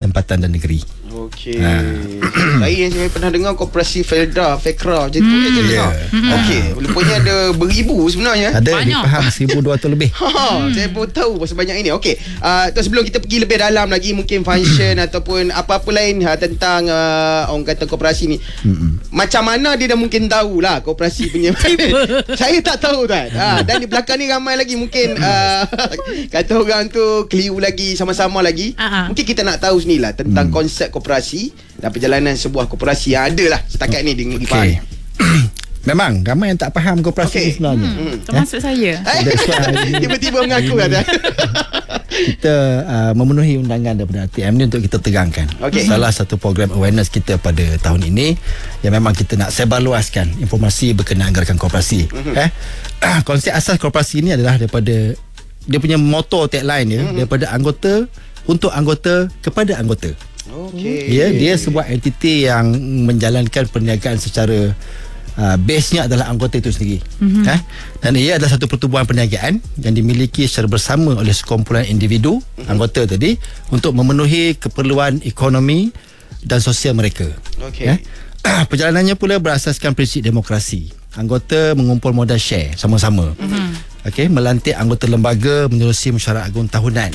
Tempatan dan Negeri. Okey. Saya pernah dengar koperasi Felda, Fekra macam tu je dengar. Okey, rupanya ada beribu sebenarnya. Ada dipaham 1,200 lebih. Saya pun tahu pasal banyak ini. Okey. Tu sebelum kita pergi lebih dalam lagi mungkin function ataupun apa-apa lain tentang orang kata koperasi ni. Macam mana dia dah mungkin tahulah koperasi punya. Saya tak tahu kan. Dan di belakang ni ramai lagi mungkin kata orang tu keliru lagi sama-sama lagi. Mungkin kita nak tahu sinilah tentang konsep koperasi dan perjalanan sebuah koperasi yang ada lah setakat ni di Pahang. Memang ramai yang tak faham koperasi ni sebenarnya. Termasuk saya. Tiba-tiba mengaku kata. Kita memenuhi undangan daripada RTM ni untuk kita terangkan. Salah satu program awareness kita pada tahun ini yang memang kita nak sebarluaskan informasi berkenaan gerakan koperasi. Konsep asas koperasi ini adalah daripada dia punya motto tagline dia, daripada anggota untuk anggota kepada anggota. Dia sebuah entiti yang menjalankan perniagaan secara base-nya adalah anggota itu sendiri. Dan ia adalah satu pertubuhan perniagaan yang dimiliki secara bersama oleh sekumpulan individu anggota tadi untuk memenuhi keperluan ekonomi dan sosial mereka. Perjalanannya pula berasaskan prinsip demokrasi. Anggota mengumpul modal share sama-sama. Melantik anggota lembaga menerusi mesyuarat agung tahunan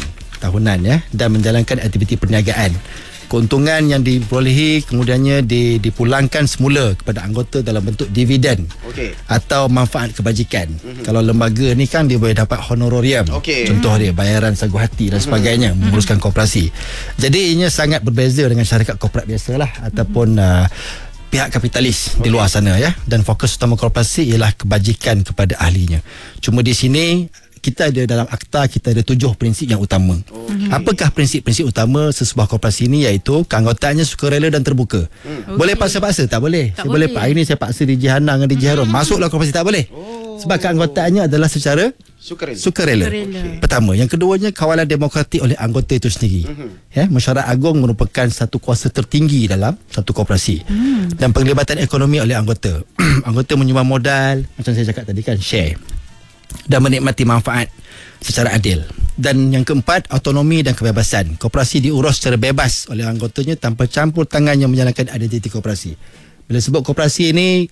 dan menjalankan aktiviti perniagaan. Keuntungan yang diperolehi kemudiannya dipulangkan semula kepada anggota dalam bentuk dividen atau manfaat kebajikan. Kalau lembaga ni kan dia boleh dapat honorarium. Contoh dia bayaran sagu hati dan sebagainya menguruskan koperasi. Jadi ianya sangat berbeza dengan syarikat korporat biasalah ataupun pihak kapitalis di luar sana dan fokus utama koperasi ialah kebajikan kepada ahlinya. Cuma di sini kita ada dalam akta kita ada 7 prinsip yang utama. Apakah prinsip-prinsip utama sesebuah koperasi ini? Iaitu keanggotaannya sukarela dan terbuka. Boleh paksa-paksa? Tak boleh. Saya boleh hari ni saya paksa DJ Hana dengan DJ Harun masuklah koperasi, tak boleh. Sebab keanggotaannya adalah secara sukarela. Pertama. Yang keduanya kawalan demokratik oleh anggota itu sendiri. Mesyuarat agung merupakan satu kuasa tertinggi dalam satu koperasi. Dan penglibatan ekonomi oleh anggota. Anggota menyumbang modal, macam saya cakap tadi kan, share, dan menikmati manfaat secara adil. Dan yang keempat, autonomi dan kebebasan. Koperasi diurus secara bebas oleh anggotanya tanpa campur tangan yang menjalankan identiti koperasi. Bila sebut koperasi ini,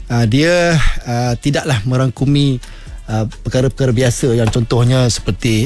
dia tidaklah merangkumi perkara-perkara biasa yang contohnya seperti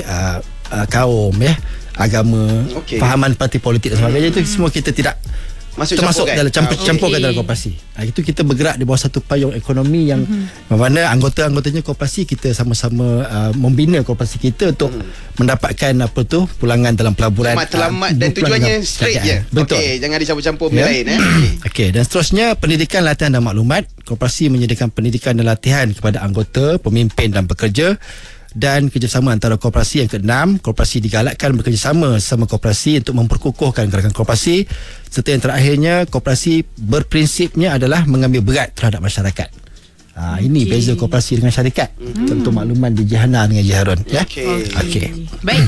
kaum, agama, fahaman parti politik dan sebagainya. Itu semua kita tidak termasuk dalam campurkan dalam koperasi. Itu kita bergerak di bawah satu payung ekonomi yang mana anggota-anggotanya koperasi kita sama-sama membina koperasi kita untuk mendapatkan pulangan dalam pelaburan. Selamat dan tujuannya straight je. Betul. Jangan dicampur-campur benda lain. Dan seterusnya pendidikan, latihan dan maklumat. Koperasi menyediakan pendidikan dan latihan kepada anggota, pemimpin dan pekerja. Dan kerjasama antara koperasi. Yang keenam, koperasi digalakkan bekerjasama sama koperasi untuk memperkukuhkan gerakan koperasi. Serta yang terakhirnya, koperasi berprinsipnya adalah mengambil berat terhadap masyarakat. Ini beza koperasi dengan syarikat. Contoh makluman di Jihana dengan Jiharun. Baik.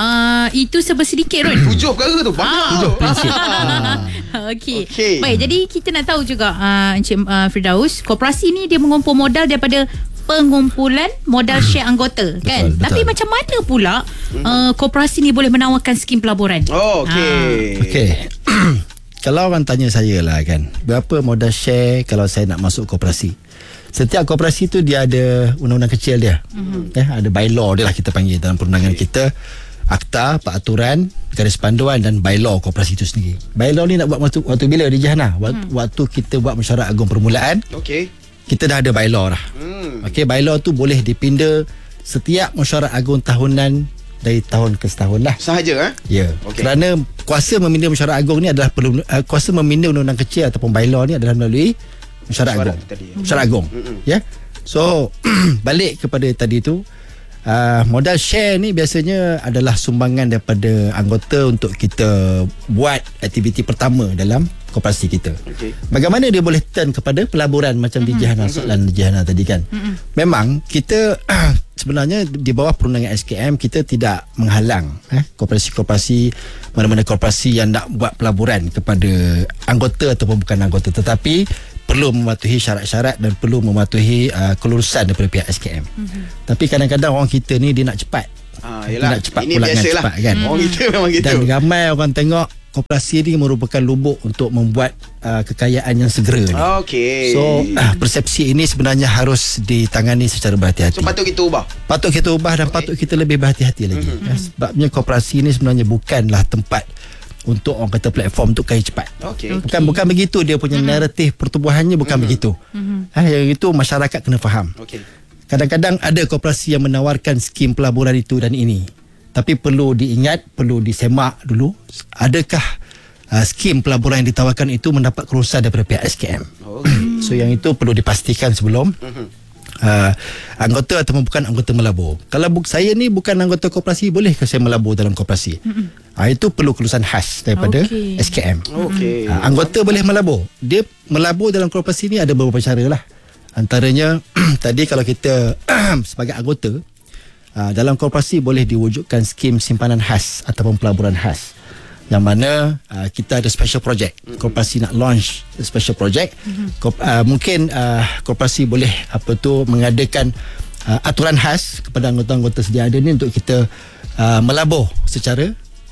Itu sedikit Run. 7 perkara tu banyak. 7 prinsip. Baik, jadi kita nak tahu juga Encik Firdaus, koperasi ni dia mengumpul modal daripada pengumpulan modal share anggota, kan? Betul. Tapi macam mana pula koperasi ni boleh menawarkan skim pelaburan? Kalau orang tanya saya lah kan, berapa modal share kalau saya nak masuk koperasi? Setiap koperasi tu dia ada undang-undang kecil dia. Ada bylaw dia lah kita panggil dalam perundangan kita. Akta, peraturan, garis panduan dan bylaw koperasi itu sendiri. Bylaw ni nak buat waktu bila di Jihana? Waktu kita buat mesyuarat agung permulaan. Kita dah ada bylaw dah. Bylaw tu boleh dipinda setiap mesyuarat agung tahunan dari tahun ke setahun lah. Sahaja kerana kuasa meminda mesyuarat agung ni adalah kuasa meminda undang-undang kecil ataupun bylaw ni adalah melalui mesyuarat agung. Mesyuarat agung. So balik kepada tadi tu, modal share ni biasanya adalah sumbangan daripada anggota untuk kita buat aktiviti pertama dalam koperasi kita. Bagaimana dia boleh turn kepada pelaburan macam di Jihana, soalan di Jihana tadi kan. Memang kita sebenarnya di bawah perundangan SKM kita tidak menghalang koperasi-koperasi, mana-mana koperasi yang nak buat pelaburan kepada anggota ataupun bukan anggota, tetapi perlu mematuhi syarat-syarat dan perlu mematuhi kelulusan daripada pihak SKM. Tapi kadang-kadang orang kita ni dia nak cepat. Dia nak cepat pulangan cepat kan. Orang kita memang gitu. Dan ramai orang tengok koperasi ini merupakan lubuk untuk membuat kekayaan yang segera ni. Okey. So persepsi ini sebenarnya harus ditangani secara berhati-hati. So patut kita ubah. Patut kita ubah dan patut kita lebih berhati-hati lagi. Sebabnya koperasi ini sebenarnya bukanlah tempat untuk orang kata platform untuk kaya cepat. Bukan begitu dia punya naratif pertubuhannya, bukan begitu. Yang itu masyarakat kena faham. Kadang-kadang ada koperasi yang menawarkan skim pelaburan itu dan ini. Tapi perlu diingat, perlu disemak dulu, adakah skim pelaburan yang ditawarkan itu mendapat kerusahan daripada pihak SKM. So yang itu perlu dipastikan sebelum anggota ataupun bukan anggota melabur. Kalau saya ni bukan anggota koperasi, bolehkah saya melabur dalam koperasi? Itu perlu kelulusan khas daripada SKM. Anggota boleh melabur. Dia melabur dalam koperasi ni ada beberapa cara lah. Antaranya tadi kalau kita sebagai anggota dalam koperasi boleh diwujudkan skim simpanan khas ataupun pelaburan khas, yang mana kita ada special project. Koperasi nak launch special project, mungkin koperasi boleh mengadakan aturan khas kepada anggota-anggota sedia ada ni untuk kita melabur secara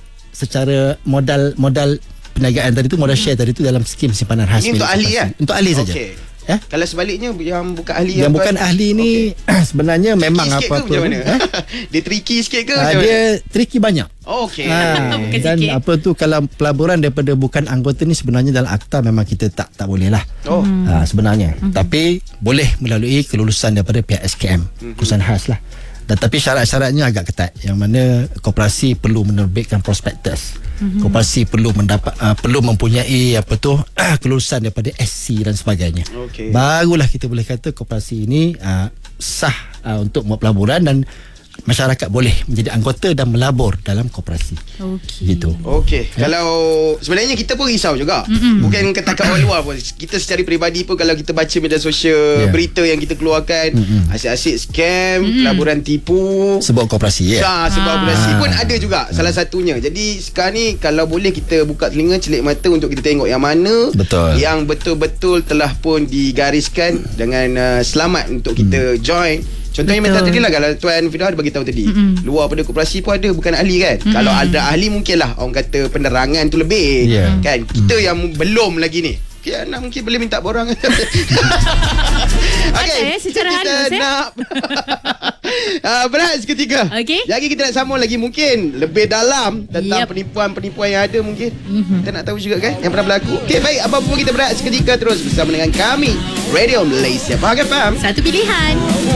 modal perniagaan tadi tu, modal share tadi tu dalam skim simpanan khas. Ini untuk ahli kan? Untuk ahli saja. Kalau sebaliknya yang bukan ahli, yang bukan ahli ni sebenarnya tricky memang apa-apa dia tricky sikit ke macam dia tricky banyak. Dan kalau pelaburan daripada bukan anggota ni sebenarnya dalam akta memang kita tak boleh lah sebenarnya. Tapi boleh melalui kelulusan daripada pihak SKM, kelulusan khas lah. Dan tapi syarat-syaratnya agak ketat, yang mana koperasi perlu menerbitkan prospektus. Koperasi perlu mempunyai kelulusan daripada SC dan sebagainya. Barulah kita boleh kata koperasi ini sah untuk buat pelaburan dan masyarakat boleh menjadi anggota dan melabur dalam koperasi. Gitu. Kalau sebenarnya kita pun risau juga. Bukan katakan orang luar pun. Kita secara peribadi pun kalau kita baca media sosial, berita yang kita keluarkan, asyik-asyik scam, pelaburan tipu, sebab koperasi sebab koperasi pun ada juga salah satunya. Jadi sekarang ni kalau boleh kita buka telinga, celik mata untuk kita tengok yang mana yang betul-betul telah pun digariskan dengan selamat untuk kita join. Contohnya macam tadi lah, kalau Tuan Fidah ada bagi tahu tadi, luar pada koperasi pun ada bukan ahli kan. Kalau ada ahli mungkinlah orang kata penerangan tu lebih kan. Kita yang belum lagi ni, anak mungkin boleh minta borang. Secara halus nak berat seketika. Lagi kita nak sambung lagi mungkin lebih dalam tentang penipuan-penipuan yang ada mungkin. Kita nak tahu juga kan yang pernah berlaku. Baik, apa-apa kita berat seketika terus bersama dengan kami Radio Malaysia Pahang FM. Satu pilihan.